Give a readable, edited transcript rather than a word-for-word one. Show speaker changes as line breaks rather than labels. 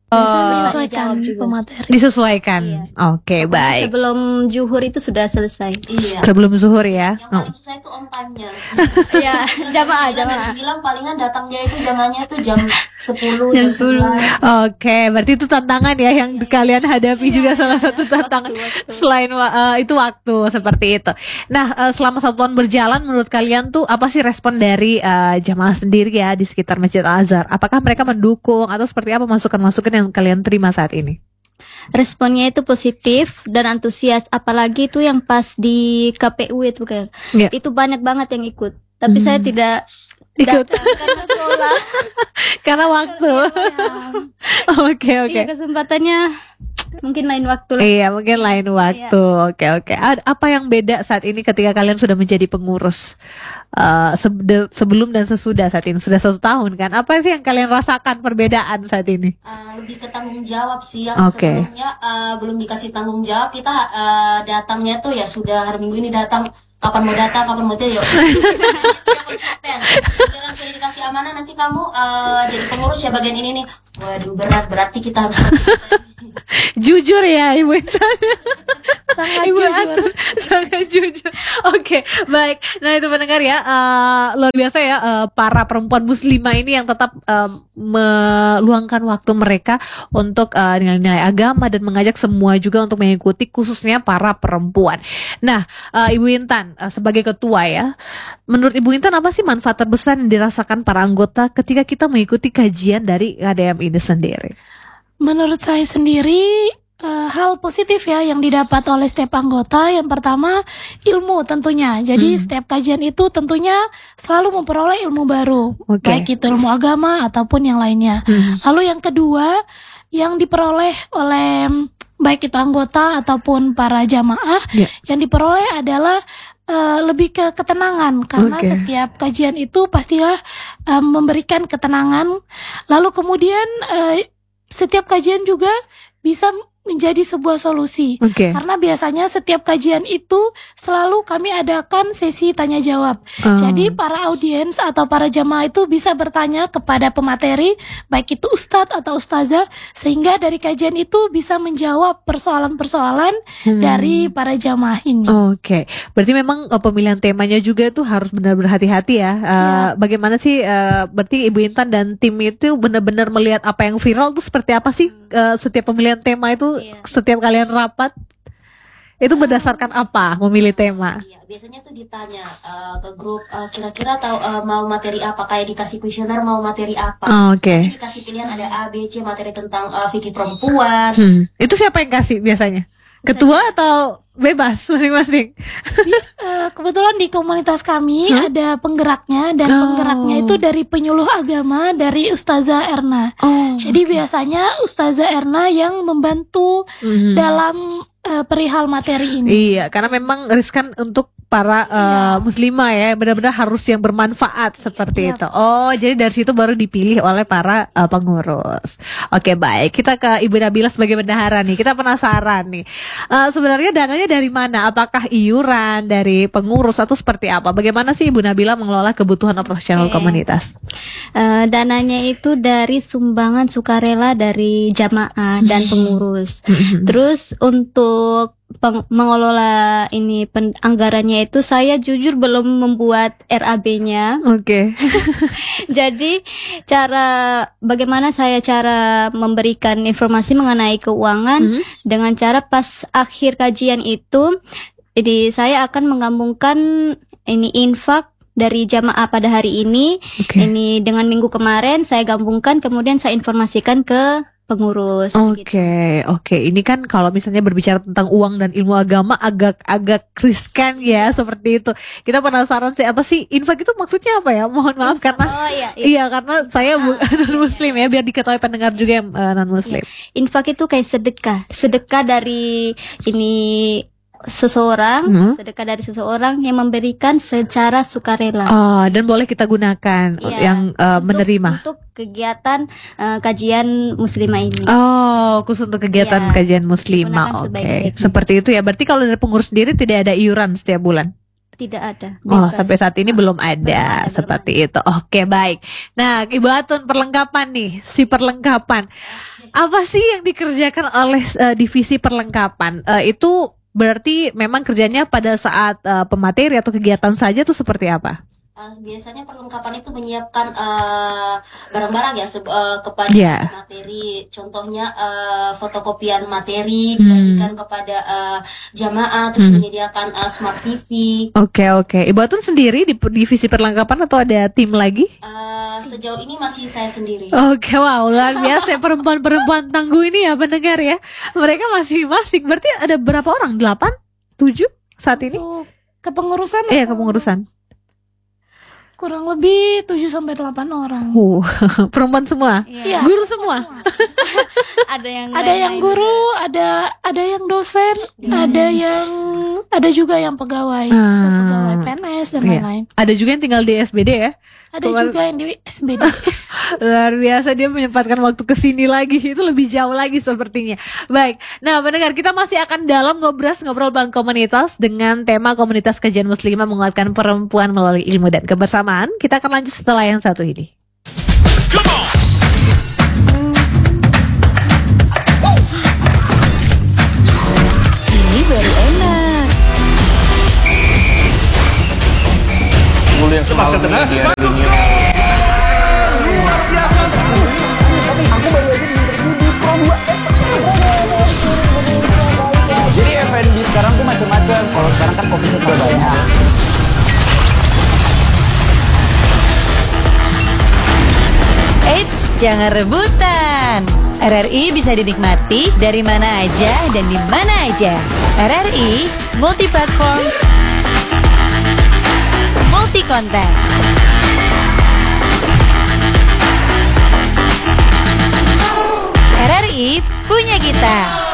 Biasa
Oh,
disesuaikan
jawab juga.
pemateri.
disesuaikan.
Iya.
Oke, baik.
Sebelum zuhur itu sudah selesai.
Iya.
Sebelum zuhur ya.
Yang paling susah itu on time-nya.
Iya, jamaah.
Jam 9 palingan datangnya itu jamannya itu jam 10,
Jam
jam 11.
Oke, berarti itu tantangan ya yang kalian hadapi juga salah satu tantangan
Waktu.
selain itu waktu seperti itu. Nah, selama 1 tahun berjalan, menurut kalian tuh apa sih respon dari jamaah sendiri ya di sekitar Masjid Al-Azhar? Apakah mereka mendukung atau seperti apa masukan-masukan yang kalian terima saat ini?
Responnya itu positif dan antusias, apalagi itu yang pas di KPU itu kan.
Iya.
Itu banyak banget yang ikut. Tapi saya tidak
Ikut.
datang karena sekolah.
Karena waktu. Oke, oke.
Iya, kesempatannya mungkin lain waktu lah.
Iya, mungkin lain waktu. Oke, oke. Apa yang beda saat ini ketika kalian sudah menjadi pengurus sebelum dan sesudah saat ini? Sudah 1 tahun kan? Apa sih yang kalian rasakan perbedaan saat ini?
Lebih ke tanggung jawab sih yang
Oke.
sebelumnya belum dikasih tanggung jawab, kita datangnya tuh ya sudah hari Minggu ini datang, kapan mau datang, kapan mau tidak, tidak konsisten. Sekarang sudah dikasih amanah, nanti kamu jadi pengurus ya bagian ini nih. Waduh, berat, berarti kita harus konsisten.
Jujur ya, Ibu Intan.
Sangat
Ibu
jujur.
Atun sangat jujur. Oke, baik. Nah, itu pendengar ya, luar biasa ya, para perempuan muslimah ini yang tetap meluangkan waktu mereka untuk nilai-nilai agama dan mengajak semua juga untuk mengikuti, khususnya para perempuan. Nah, Ibu Intan sebagai ketua ya, menurut Ibu Intan apa sih manfaat terbesar yang dirasakan para anggota ketika kita mengikuti kajian dari KDM ini sendiri?
Menurut saya sendiri, hal positif ya yang didapat oleh setiap anggota. Yang pertama, ilmu tentunya. Jadi setiap kajian itu tentunya selalu memperoleh ilmu baru,
Oke.
baik itu ilmu agama ataupun yang lainnya. Lalu yang kedua, yang diperoleh oleh baik itu anggota ataupun para jamaah,
Ya.
yang diperoleh adalah lebih ke ketenangan, karena
Oke.
setiap kajian itu pastilah memberikan ketenangan. Lalu kemudian setiap kajian juga bisa menjadi sebuah solusi.
Oke.
Karena biasanya setiap kajian itu selalu kami adakan sesi tanya jawab. Jadi para audiens atau para jamaah itu bisa bertanya kepada pemateri, baik itu ustadz atau ustazah, sehingga dari kajian itu bisa menjawab persoalan-persoalan dari para jamaah ini.
Oke, berarti memang pemilihan temanya juga itu harus benar-benar hati-hati ya. Bagaimana sih, berarti Ibu Intan dan tim itu benar-benar melihat apa yang viral itu seperti apa sih setiap pemilihan tema itu, setiap kalian rapat itu berdasarkan apa memilih tema?
Iya, biasanya tuh ditanya ke grup kira-kira tahu mau materi apa, kayak dikasih kuesioner mau materi apa.
Oke.
Nanti dikasih pilihan ada A, B, C, materi tentang fikih perempuan.
Itu siapa yang kasih biasanya? Ketua atau bebas masing-masing?
Kebetulan di komunitas kami ada penggeraknya, dan penggeraknya itu dari penyuluh agama dari Ustazah Erna. Jadi biasanya Ustazah Erna yang membantu dalam perihal materi ini.
Iya, karena memang riskan untuk para muslimah ya, benar-benar harus yang bermanfaat seperti itu. Oh, jadi dari situ baru dipilih oleh para pengurus. Oke, baik. Kita ke Ibu Nabila sebagai bendahara nih. Kita penasaran nih. Sebenarnya dananya dari mana? Apakah iuran dari pengurus atau seperti apa? Bagaimana sih Ibu Nabila mengelola kebutuhan operasional komunitas?
Dananya itu dari sumbangan sukarela dari jamaah dan pengurus. Terus untuk mengelola ini anggarannya itu saya jujur belum membuat RAB-nya.
Oke.
Jadi bagaimana saya cara memberikan informasi mengenai keuangan dengan cara pas akhir kajian itu, jadi saya akan menggabungkan ini infak dari jamaah pada hari ini, ini dengan minggu kemarin saya gabungkan, kemudian saya informasikan ke pengurus.
Oke. Ini kan kalau misalnya berbicara tentang uang dan ilmu agama agak riskan ya, seperti itu. Kita penasaran sih, apa sih infak itu maksudnya apa ya? Mohon maaf karena iya karena saya non muslim ya, biar diketahui pendengar juga yang non muslim.
Infak itu kayak sedekah dari ini sedekah dari seseorang yang memberikan secara sukarela.
Dan boleh kita gunakan yang menerima
untuk kegiatan kajian muslimah ini.
Khusus untuk kegiatan kajian muslimah. Oke. Seperti itu ya. Berarti kalau dari pengurus sendiri tidak ada iuran setiap bulan?
Tidak ada.
Sampai saat ini belum ada seperti itu. Oke, baik. Nah, Ibu Atun, perlengkapan nih, perlengkapan. Apa sih yang dikerjakan oleh divisi perlengkapan? Itu berarti memang kerjanya pada saat pemateri atau kegiatan saja tuh seperti apa?
Biasanya perlengkapan itu menyiapkan barang-barang ya kepada
Yeah.
materi. Contohnya fotokopian materi dibagikan kepada jamaah, terus menyediakan smart TV.
Oke. Ibu Atun sendiri di divisi perlengkapan atau ada tim lagi?
Sejauh ini masih saya sendiri.
Oke, wow, luar biasa perempuan-perempuan tangguh ini ya pendengar ya. Mereka masing-masing. Berarti ada berapa orang? 8? 7 saat ini?
Untuk kepengurusan
Iya,
atau
kepengurusan.
kurang lebih 7-8 orang.
Perempuan semua.
Iya.
Guru semua.
Ada yang
Ada yang
lain-lain
guru,
juga.
ada yang dosen, ada juga yang pegawai, pegawai PNS dan
Iya.
lain-lain.
Ada juga yang tinggal di SBD ya.
Ada juga yang di SBD.
Luar biasa, dia menyempatkan waktu ke sini lagi. Itu lebih jauh lagi sepertinya. Baik. Nah, pendengar, kita masih akan dalam ngobrol bareng komunitas dengan tema komunitas kajian muslimah menguatkan perempuan melalui ilmu dan kebersamaan. Kita akan lanjut setelah yang satu ini.
Ini baru enak.
Dulu yang semalam dia
Jadi F&B sekarang tuh macam-macam. Kalau sekarang kan kopi udah banyak.
Eits, jangan rebutan. RRI bisa dinikmati dari mana aja dan di mana aja. RRI multi platform, multi konten. RRI punya kita.